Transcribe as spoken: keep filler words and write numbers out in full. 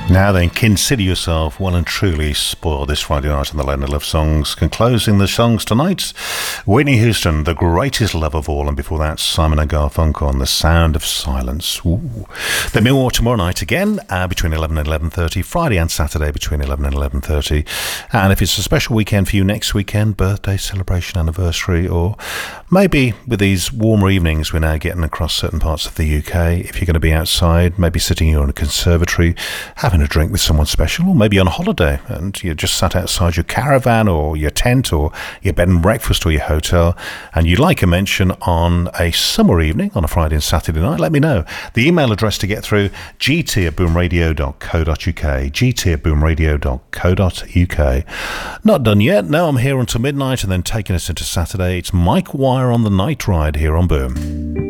Now then, consider yourself well and truly spoiled this Friday night on the Land of Love Songs. Conclosing the songs tonight, Whitney Houston, The Greatest Love of All, and before that, Simon and Garfunkel on The Sound of Silence. Ooh. Then more tomorrow night again, uh, between eleven and eleven thirty, Friday and Saturday between eleven and eleven thirty. And if it's a special weekend for you next weekend, birthday, celebration, anniversary, or maybe with these warmer evenings we're now getting across certain parts of the U K, if you're going to be outside, maybe sitting here in a conservatory, having a drink with someone special, or maybe on a holiday and you just sat outside your caravan or your tent or your bed and breakfast or your hotel, and you'd like a mention on a summer evening on a Friday and Saturday night, let me know. The email address to get through, g t at boom radio dot co dot u k, g t at boom radio dot co dot u k. Not done yet. No, I'm here until midnight and then taking us into Saturday. It's Mike Wire on the Night Ride here on Boom.